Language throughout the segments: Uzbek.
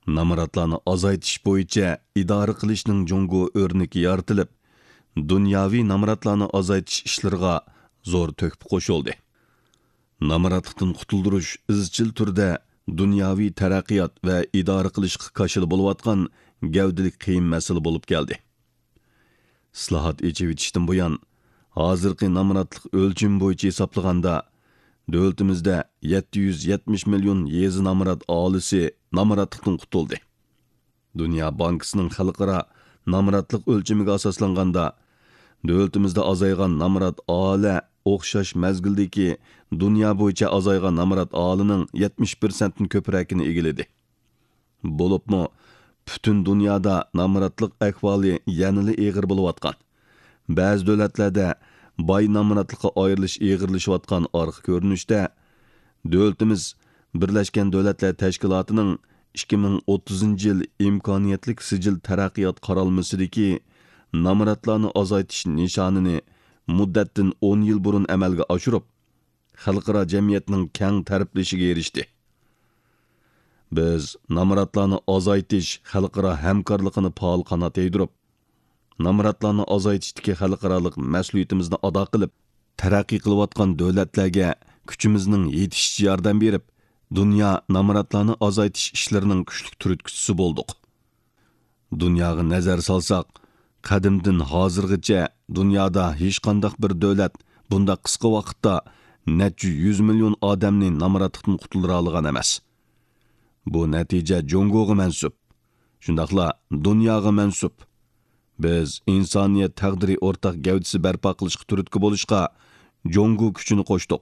Namaratlarni azaytish bo'yicha idora qilishning jungo o'rniki yaratilib, dunyoviy namaratlarni azaytish ishlariga zo'r to'kib qo'shildi. Namaratlikdan qutuldirish izchil turda dunyoviy taraqqiyot va idora qilishga qoshil bo'layotgan gavdalik qiyin masala bo'lib keldi. Islohot echivitishdan buyon hozirgi namaratlik o'lchim bo'yicha hisoblaganda davlatimizda 770 million yezi namarat aholisi namaratlikdan qutuldi. Dünya Bankasının xalqaro namaratlik o'lchimiga asoslanganda davlatimizda azaygan namarat aholi o'xshash mazgildagi dunyo bo'yicha azaygan namarat aholining 70%ni ko'pragini egiledi. Bo'libmi butun dunyoda namaratlik ahvoli yanada og'ir bo'layotgan. Ba'zi davlatlarda boy namaratlikqa ayrilish og'irlashayotgan orqa ko'rinishda davlatimiz Birleşken Devletler Teşkilatı'nın 2030 yıl imkoniyetlik sicil taraqqiyot qaralmasidagi namaratlarni azaytish nishonini muddatdan 10 yil burun amalga oshirib, xalqaro jamiyatning keng tariflashiga erishdi. Biz namaratlarni azaytish xalqaro hamkorligini faol qanot yaydirib, namaratlarni azaytishdagi xalqaroliq mas'uliyatimizni ado qilib, taraqqiy qilayotgan davlatlarga kuchimizning yetishicha yordam berib, dünya namaratlarni azaytish ishlarining kuchli turtkichisi bo'ldik. Dunyoga nazar solsak, qadimdan hozirgacha dunyoda hech qanday bir davlat bunda qisqa vaqtda necha 100 million odamni namaratlikdan qutuldira olgan emas. Bu natija Jongoga mansub. Shundaqla dunyoga mansub. Biz insoniyat taqdiri o'rtaq gavdisi barpo qilishga turtki bo'lishga Jongo kuchini qo'shdik.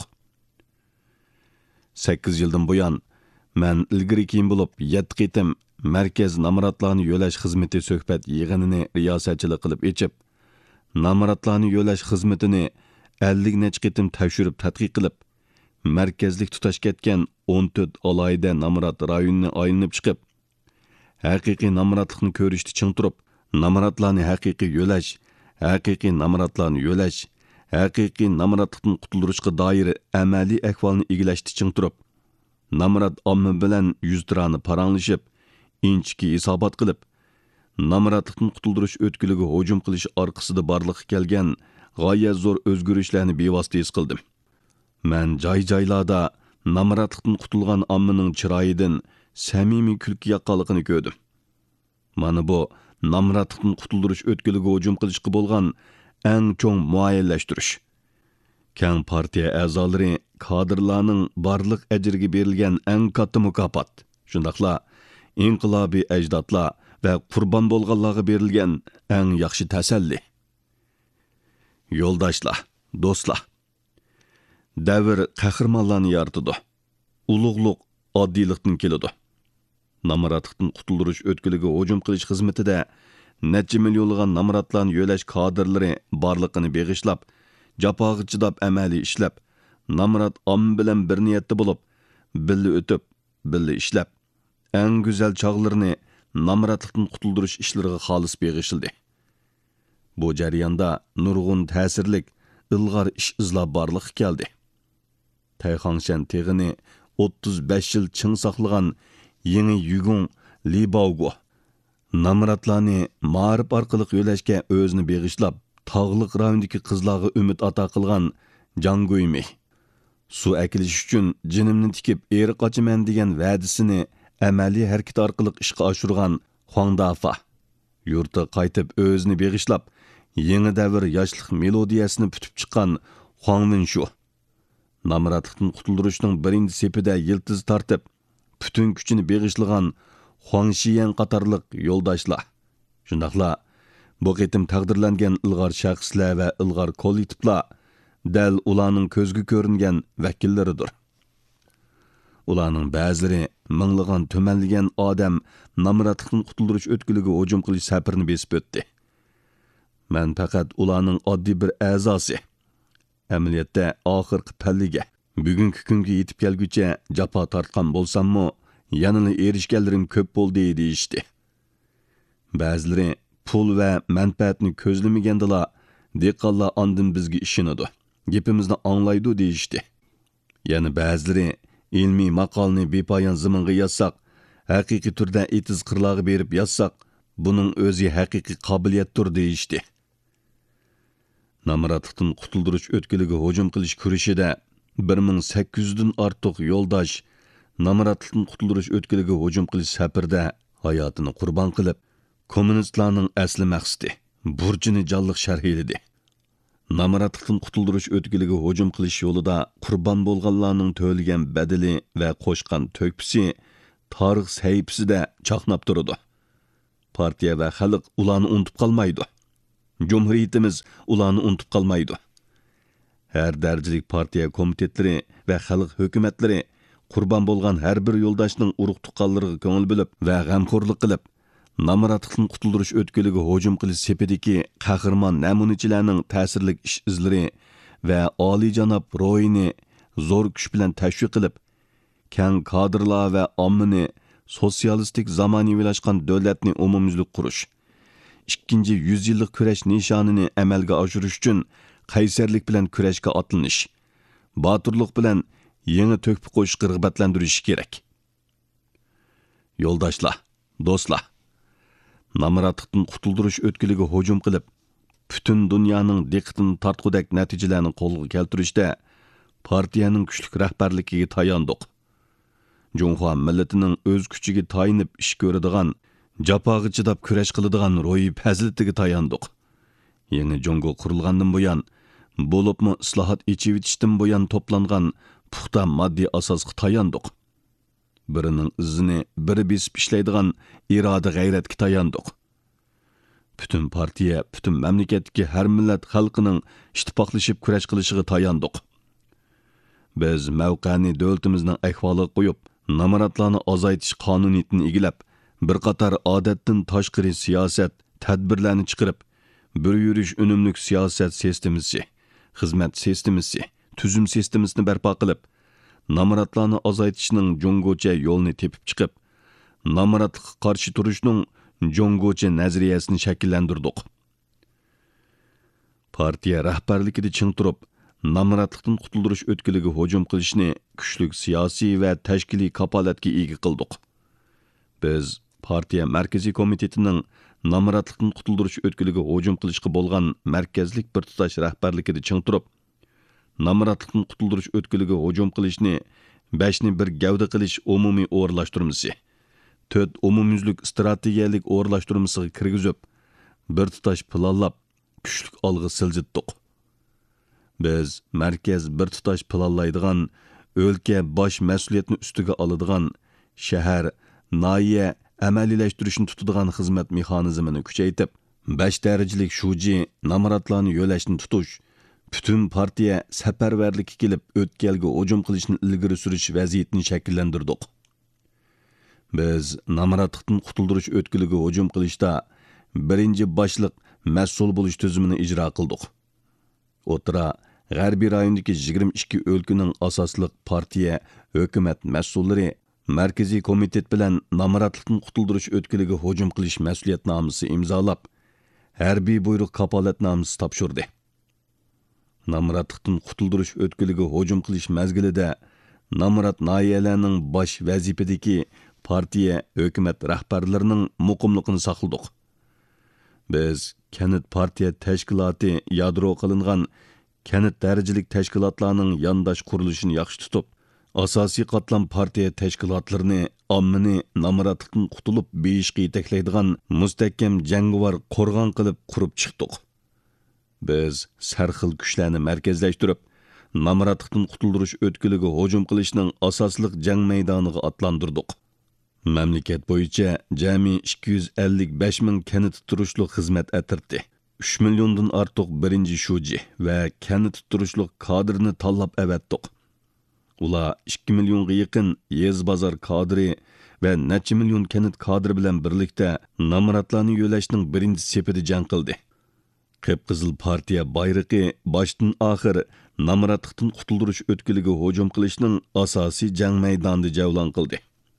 8 yıldan buyon men ilgari keyin bo'lib 7 qitim markaz namaratlarni yo'lash xizmati suhbat yig'inini riyosatchilik qilib echib, namaratlarni yo'lash xizmatini 50 necha qitim tavshirib tadqiq qilib, markazlik tutash ketgan 14 alayda namarat rayonini aylanib chiqib, haqiqiy namaratlikni ko'rishni ching turib, namaratlarni haqiqiy yo'lash, haqiqiy namaratlarni yo'lash, haqiqiy namaratlikdan qutulishga doir amaliy ahvolni egilashni ching turib, namarat omma bilan yuztirani paranglashib, inchki hisobot qilib, namaratlikdan qutuldirish o'tkiliga hujum qilish orqasida borliqqa kelgan g'oyat zo'r o'zgarishlarni bevosita his qildim. Men joy-joylarda namaratlikdan qutulgan ommaning chiroyidan samimiy kulki yaqqanligini ko'rdim. Mana bu namaratlikdan qutuldirish o'tkiliga hujum qilishga bo'lgan eng cho'ng muayyanlashtirish. Keng partiya a'zolari kadrlarning barliq ajriga berilgan eng katta mukofot. Shundaqla inqilobiy ajdodlar va qurbon bo'lganlarga berilgan eng yaxshi tasalli. Yo'ldoshlar, do'stlar. Davr qahramonlarni yaratadi. Ulug'liq oddiylikdan keladi. Namaratlikdan qutuldirish o'tkiliga hujum qilish xizmatida necha millionlagan namaratlarni yo'lash kadrlari barliqini beg'ishlab, jafoga chidab amaliy ishlab, namarat omma bilan bir niyatda bo'lib, birga o'tib, birga ishlab, eng go'zal chog'larini namaratlikdan qutuldirish ishlariga xolis beg'ishildi. Bu jarayonda nurg'un ta'sirlik, ilg'or ish izlab barliq keldi. Tayxangshan teg'ini 35 yil ching saqlagan yangi yugun Libaugo namaratlarni ma'rif orqali yo'lashga o'zini beg'ishlab, tog'liq rayondagi qizlarga umid ato qilgan Janguymi. Suv akilish uchun jinimni tikib eri qochaman degan va'dasini amaliy harakat orqali ishga oshirgan Huangdafa. Yurtga qaytib o'zini beg'ishlab, yangi davr yoshlik melodiyasini putib chiqqan Huangminshu. Namaratlikdan qutuldirishning birinchi sepida yiltiz tortib, butun kuchini beg'ishlagan Huang Xiyan qatorliq yo'ldoshlar. Shundaqla bu qitim taqdirlangan ilg'or shaxslar va ilg'or kollektivlar dal ularning ko'zga ko'ringan vakillaridir. Ularning ba'zilari minglagan tumanlagan odam namaratlikdan qutuldirish o'tkiliga hujum qilish safirini besib o'tdi. Men faqat ularning oddiy bir a'zosi. Amaliyotda oxirgi palliga, bugungi kunga yetib kelguncha jafo tortgan bo'lsam-mu, yanada erishganlarim ko'p bo'ldi deyishdi. Ba'zilari pul va manfaatni ko'zlamagandala, dehqonlar ondan bizga ishonadi, gapimizni anglaydi deyishdi. Yana ba'zilari ilmiy maqolni bepoyon zamonga yozsak, haqiqiy turda etiz qirlog'i berib yozsaq, buning o'zi haqiqiy qobiliyatdir deyishdi. Namratlıqdan qutuldirish o'tkiliga hujum qilish kurashida 1800 dan ortiq yo'ldosh Namratlıqdan qutuldirish o'tkiliga hujum qilish safarda hayotini qurbon qilib, kommunistlarning asli maqsadi burchini jonliq sharhladi. Namratlıqdan qutuldirish o'tkiliga hujum qilish yo'lida qurbon bo'lganlarning to'lagan badali va qo'shgan to'kpisi tarix sahifasida chaqnab turadi. Partiya va xalq ularni unutib qolmaydi. Cumhuriyetimiz ularni unutib qolmaydi. Her darajalik partiya komitetlari va xalq hukumatlari qurbon bo'lgan har bir yo'ldoshning urug' tuqqanlariga ko'ngil bo'lib va g'amxo'rlik qilib, Namratlıqdan qutuldirish o'tkiliga hujum qilish sepidagi qahramon namunachilarning ta'sirli ish izlari va oliyjanob ro'yini zo'r kuch bilan tashviq qilib, keng kadrlar va ommani sotsialistik zamonaviylashgan davlatni umumyuzlik qurish, ikkinchi yüzyillik kurash nishonini amalga oshirish uchun qaysarlik bilan kurashga otlanish, boturlik bilan yangi to'kpi qo'shishga rag'batlantirish kerak. Yo'ldoshlar, do'stlar, Namratlıqdan qutuldirish o'tkiliga hujum qilib, butun dunyoning diqqatini tortqudak natijalarni qo'lga keltirishda partiyaning kuchli rahbarligiga tayandiq. Junxo millatining o'z kuchiga tayinib ish ko'radigan, jafoga chidab kurash qiladigan ro'yi fazilatiga tayandiq. Yangi Junxo qurilgandan buyon, bo'libmi islohot ichivitishdan buyon to'plangan puxta moddiy asosga tayandiq. Birining izini biri besib ishlaydigan iroda g'ayratga tayandiq. Bütün partiya, bütün mamlakatdagi har millat xalqining ittifoqlashib kurash qilishiga tayandiq. Biz mavqani davlatimizning ahvoliga qo'yib, Namratlarni azaytish qonuniyatini egilab, bir qator odatdan tashqari siyosat tadbirlarni chiqarib, bir yurish unumlik siyosat sistemasi, xizmat sistemasi, tuzum sistemasini barpo qilib, Namratlarni azaytishning jongocha yo'lini tepib chiqib, Namratlikqa qarshi turishning jongocha nazariyasini shakllantirdik. Partiya rahbarligida ching turib, Namratlıqdan qutuldirish o'tkiliga hujum qilishni kuchli siyosiy va tashkiliy kapolatga ega qildik. Biz partiya markaziy komitetining Namratlıqdan qutuldirish o'tkiliga hujum qilishga bo'lgan markazlik bir tutash rahbarligida ching turib, Namratlıqdan qutuldirish o'tkiliga hujum qilishni 5ni bir gavda qilish umumiy o'rlashtirmasi, 4 umumyuzlik strategiyalik o'rlashtirmasiga kirgizib, bir tutash planlab, kuchli olg'a siljitdik. Biz markaz bir tutash planlaydigan, o'lka bosh mas'uliyatni ustiga oladigan, shahar, noya amaliyalashtirishni tutadigan xizmat mexanizmini kuchaytirib, 5 darajalik shuji Namratlarni yo'lashni tutish, bütün partiya safarbarlikka kelib o'tkalga hujum qilishni ilgari surish vaziyatini shakllantirdik. Biz Namratlıqdan qutuldirish o'tkiliga hujum qilishda birinchi boshliq mas'ul bo'lish tuzumini ijro qildik. O'tira G'arbiy rayondagi 22 o'lkaning asosliq partiya, hukumat mas'ullari markaziy komitet bilan Namratlıqdan qutuldirish o'tkiliga hujum qilish mas'uliyatnomasi imzolab, harbiy buyruq kapolatnomasi topshirdi. Namratlıqdan qutuldirish o'tkiliga hujum qilish mazgilida Namrat noyalarining bosh vazifadagi partiya, hukumat rahbarlarining muqimligini saqladik. Biz kanit partiya tashkiloti yadro qilingan kanit darajalik tashkilotlarning yondosh qurilishini yaxshi tutib, asosiy qatlam partiya tashkilotlarini ommani Namratlıqdan qutulib beyishga yetaklaydigan mustahkam jangovar qo'rg'on qilib qurib chiqdik. Biz sarxil kuchlarni markazlashtirib, Namratlıqdan qutuldirish o'tkiliga hujum qilishning asosliq jang maydoniga atlandirdik. Mamlakat bo'yicha jami 255 ming kanit turishliq xizmat atirdi. 3 milliondan ortiq birinchi shuji va kanit turishliq kadrni tanlab avatdiq. Ular 2 millionga yaqin yez bozor kadri va necha million kanit kadri bilan birlikda Namratlarni yo'lashning birinchi sepida jang qildi. Qip-qizil partiya bayrog'i boshdan oxir Namratlıqdan qutuldirish o'tkiliga hujum qilishning asosiy jang maydonida javlon qildi.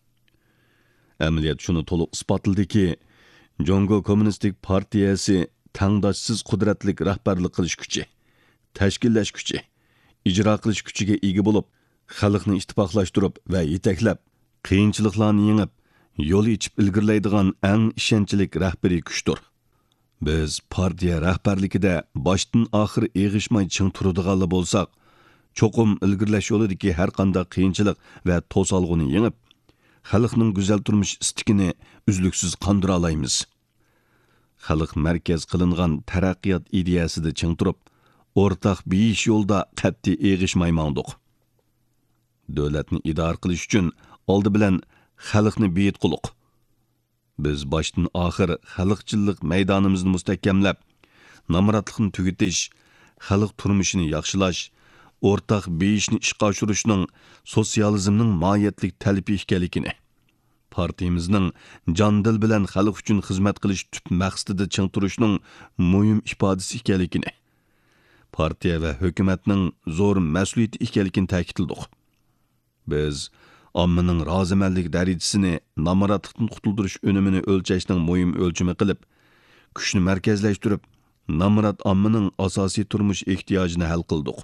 Amaliyot shuni to'liq isbotladiki, Junxo Kommunistik partiyasi tangdoshsiz qudratlik rahbarlik qilish kuchi, tashkillash kuchi, ijro qilish kuchiga ega bo'lib, xalqni ittifoqlashtirib va yetaklab, qiyinchiliklarni yengib, yo'l ichib ilgirlaydigan eng ishonchlik rahbariy kuchdir. Biz partiya rahbarligida boshdan oxir eg'ishmay ching turadiganlar bo'lsak, cho'qim ilgirlash yo'lidagi har qanday qiyinchilik va to'solg'uni yengib, xalqning go'zal turmush istikini uzluksiz qondira olamiz. Xalq markaz qilingan taraqqiyot ideyasida ching turib, o'rtaq beyish yo'lda qat'iy eg'ishmay mangdiq. Davlatni idora qilish uchun oldi bilan xalqni beyit quluq. Biz boshdan oxir xalqchillik maydonimizni mustahkamlab, namratlikni tugutish, xalq turmushini yaxshilash, o'rtaq beyishni ishga oshirishning sotsializmning mohiyatlik talabi ekanligini, partiyamizning jon dil bilan xalq uchun xizmat qilish tub maqsadida ching turishning muhim ifodasi ekanligini, partiya va hukumatning zo'r mas'uliyati ekanligini ta'kidladik. Biz ommaning rozimanlik darajasini namoratlikdan qutuldirish unumini o'lchashning muhim o'lchami qilib, kuchni markazlashtirib, namorat ommaning asosiy turmush ehtiyojini hal qildik.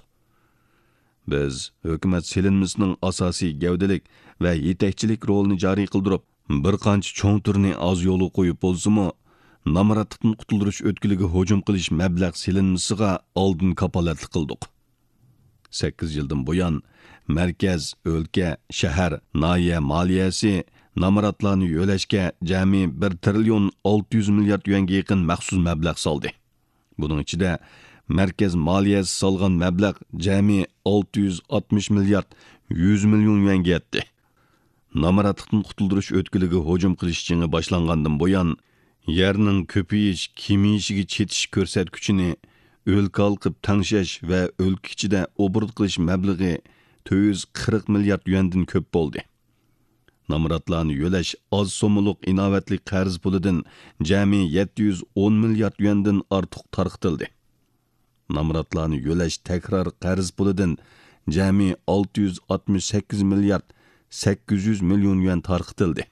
Biz hukumat silinmasining asosiy gavdalik va yetakchilik rolini joriy qildirib, bir qancha cho'ng turni oz yo'li qo'yib bo'lsa-mu, namoratlikdan qutuldirish o'tkiliga hujum qilish mablag' silinmasiga oldin kapolatlik qildik. 8 yildan buyon markaz, o'lka, shahar, noya moliyasi namoratlarni yo'lashga jami 1 trillion 600 milliard yuanga yaqin maxsus mablag' soldi. Buning ichida markaz moliyasi solgan mablag' jami 660 milliard 100 million yuanga yetdi. Namoratlikdan qutuldirish o'tkiliga hujum qilish jingi boshlangandan buyon yerning ko'payish, kemiyishiga chetish ko'rsatkichini o'lka olqib tangshash va o'lka ichida obord qilish mablag'i 440 milliard yuandan ko'p bo'ldi. Namoratlarni yo'lash oz so'mliq inovatli qarz pulidan jami 710 milliard yuandan ortiq tarqitildi. Namoratlarni yo'lash takror qarz pulidan jami 668 milliard 800 million yuan tarqitildi.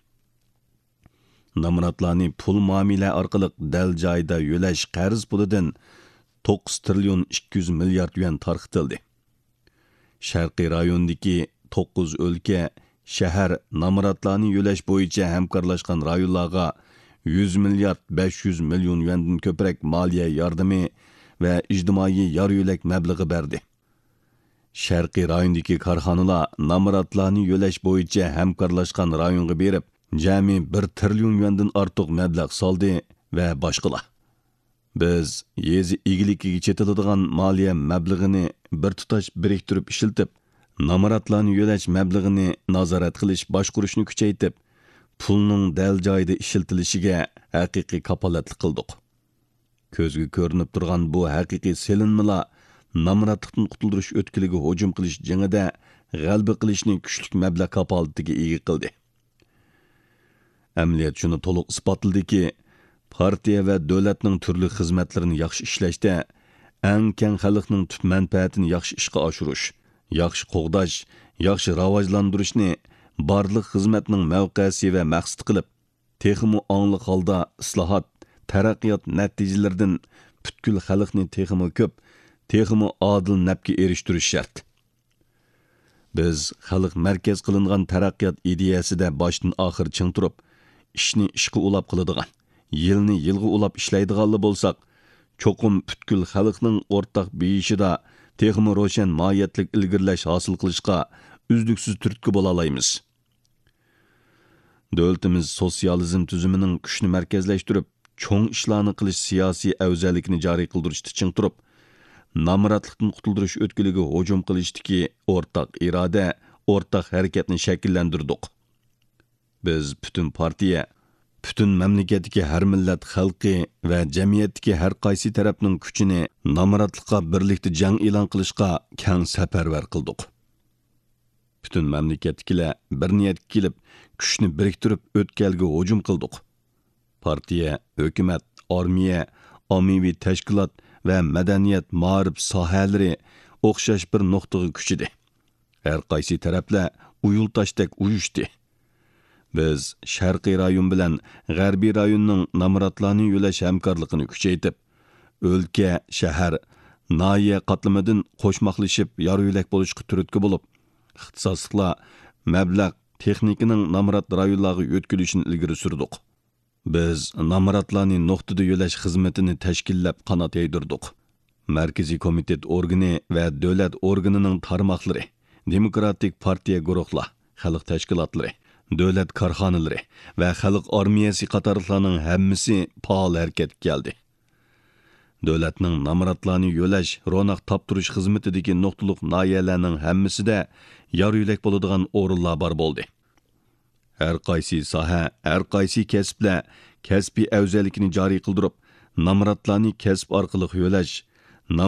Namoratlarni pul muomala orqali dal joyda yo'lash qarz pulidan 9 trillion 200 milliard yuan tarqitildi. Sharqiy rayondagi 9 o'lka, shahar namoratlarni yo'lash bo'yicha hamkorlashgan rayonlarga 100 milliard 500 million yuandan ko'proq moliya yordami va ijtimoiy yor yo'lak mablag'i berdi. Sharqiy rayondagi korxonalar namoratlarni yo'lash bo'yicha hamkorlashgan rayonga berib, jami 1 trillion yuandan ortiq mablag' soldi va boshqalar. Biz yezi egilikiga chetiladigan moliya mablag'ini bir tutash biriktirib ishiltib, namoratlarni yo'lash mablag'ini nazorat qilish, boshqarishni kuchaytirib, pulning dal joyida ishiltilishiga haqiqiy kapolatlik qildik. Ko'zga ko'rinib turgan bu haqiqiy selinmalar namoratlikdan qutuldirish o'tkiliga hujum qilish jangida g'alaba qilishning kuchli mablag' kapolatiga ega qildi. Amaliyot shuni to'liq isbotladiki, partiya va davlatning turli xizmatlarini yaxshi ishlashda eng keng xalqning tub manfaatini yaxshi ishga oshirish, yaxshi qo'g'dash, yaxshi rivojlantirishni barliq xizmatning mavqesi va maqsad qilib, texmi ongliq holda islohot, taraqqiyot natijalaridan butkul xalqni texmi ko'p, texmi adil nafga erishtirish shart. Biz xalq markaz qilingan taraqqiyot ideyasida boshdan oxir ching turib, ishni ishqa ulab qiladigan, yilni yilga ulab ishlaydiganlar bo'lsak, cho'qim butkul xalqning o'rtaq beyishida texmi ro'shan mohiyatlik ilgirlash hosil qilishga uzluksiz turtki bo'la olamiz. Davlatimiz sotsializm tuzumining kuchni markazlashtirib, cho'ng ishlarni qilish siyosiy afzallikni joriy qildirishda ching turib, namoratlikdan qutuldirish o'tkiliga hujum qilishdagi o'rtaq iroda, o'rtaq harakatni shakllantirdik. Biz butun partiya, butun mamlakatdagi har millat xalqi va jamiyatdagi har qaysi tarafning kuchini namoratlikqa birlikda jang e'lon qilishga keng safarbar qildik. Butun mamlakatdagilar bir niyatga kelib, kuchni biriktirib o'tkalga hujum qildik. Partiya, hukumat, armiya, ommaviy tashkilot va madaniyat, ma'rif sohalari o'xshash bir nuqtaga kuchidi. Har qaysi taraflar uyultashdek uyushdi. Biz sharqiy rayon bilan g'arbiy rayonning namoratlarni yo'lash hamkorligini kuchaytirib, o'lka, shahar, noya qatlamidan qo'shmoqlashib yor yo'lak bo'lishga turtki bo'lib, ixtisosliklar, mablag', texnikaning namrat rayonlarga o'tkazilishini ilgari surdik. Biz namratlarni nuqtada yo'lash xizmatini tashkillab qanot yaydirdik. Markaziy komitet organi va davlat organining tarmoqlari, demokratik partiya guruhlar, xalq tashkilotlari, davlat korxonalari va xalq armiyasi qatorliqlarning hammasi faol harakatga keldi. Davlatning namratlarni yo'lash, ro'naq toptirish xizmatidagi nuqtaliq noyalarning hammasida yor yo'lak bo'ladigan o'rinlar bor bo'ldi. Har qaysi soha, har qaysi kasblar kasbiy afzallikni joriy qildirib, namratlarni kasb orqali yo'lash,